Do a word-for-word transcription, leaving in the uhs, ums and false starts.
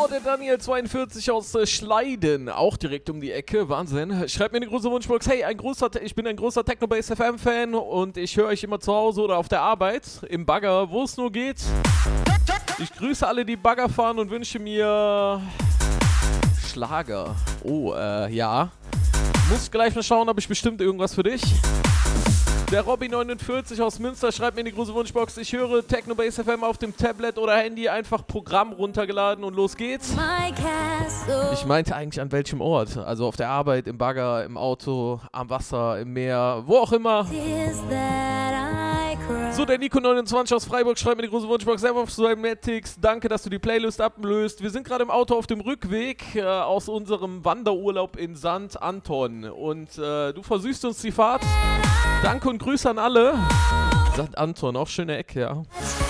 der Daniel zweiundvierzig aus äh, Schleiden, auch direkt um die Ecke, Wahnsinn. Schreibt mir eine große Wunschbox, hey, ein großer, ich bin ein großer Technobase F M-Fan und ich höre euch immer zu Hause oder auf der Arbeit, im Bagger, wo es nur geht. Ich grüße alle, die Bagger fahren und wünsche mir Schlager. Oh, äh, ja. Muss gleich mal schauen, habe ich bestimmt irgendwas für dich. Der Robby neunundvierzig aus Münster schreibt mir in die große Wunschbox, ich höre Technobase F M auf dem Tablet oder Handy, einfach Programm runtergeladen und los geht's. Ich meinte eigentlich an welchem Ort, also auf der Arbeit, im Bagger, im Auto, am Wasser, im Meer, wo auch immer. So, der Nico neunundzwanzig aus Freiburg schreibt mir die große Wunschbox, selber auf Cymatics, danke, dass du die Playlist ablöst. Wir sind gerade im Auto auf dem Rückweg äh, aus unserem Wanderurlaub in Sankt Anton und äh, du versüßt uns die Fahrt. Danke und Grüße an alle. Sankt Anton, auch schöne Ecke, ja.